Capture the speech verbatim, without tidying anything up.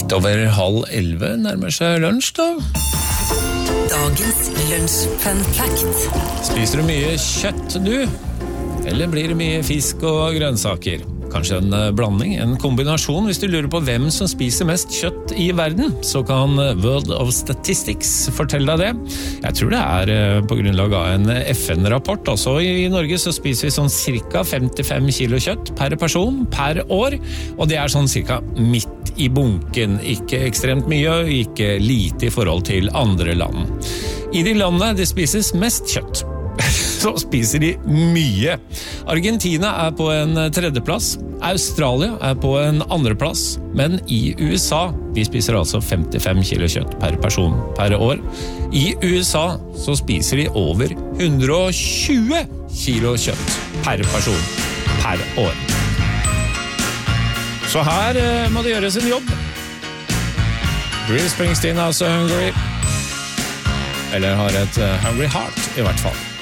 Litt over halv elleve nærmer seg lunsj da. Dagens lunsj-fun fact. Spiser du mye kjøtt du? Eller blir det mye fisk og grønnsaker? Kanskje en blanding, en kombinasjon. Hvis du lurer på hvem som spiser mest kjøtt i verden, så kan World of Statistics fortelle deg det. Jeg tror det er på grunnlag av en F N-rapport. Altså i Norge så spiser vi sånn cirka femtifem kilo kjøtt per person per år, og det er sånn cirka midt i bunken. Ikke ekstremt mye, ikke lite i forhold til andre land. I de landene det spises mest kjøtt, så spiser de mye. Argentina er på en tredjeplass, Australia er på en andreplass, men i U S A, de spiser altså femtifem kilo kjøtt per person per år. I U S A så spiser de over hundre og tjue kilo kjøtt per person per år. Så her eh, må det gjøres en jobb. Bruce Springsteen er altså hungry. Eller har et uh, hungry heart i hvert fall.